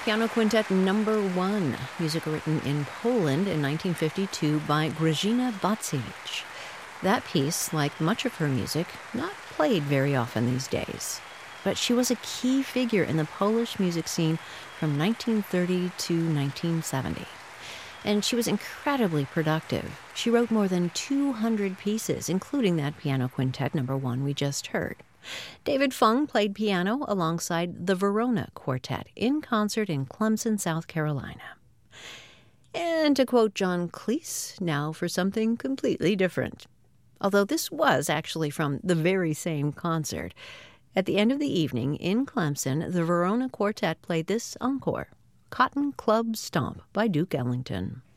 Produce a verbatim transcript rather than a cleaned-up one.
Piano Quintet Number One, music written in Poland in nineteen fifty-two by Grażyna Bacewicz. That piece, like much of her music, not played very often these days. But she was a key figure in the Polish music scene from nineteen thirty to nineteen seventy. And she was incredibly productive. She wrote more than two hundred pieces, including that Piano Quintet Number One we just heard. David Fung played piano alongside the Verona Quartet in concert in Clemson, South Carolina. And to quote John Cleese, now for something completely different. Although this was actually from the very same concert. At the end of the evening in Clemson, the Verona Quartet played this encore, Cotton Club Stomp by Duke Ellington.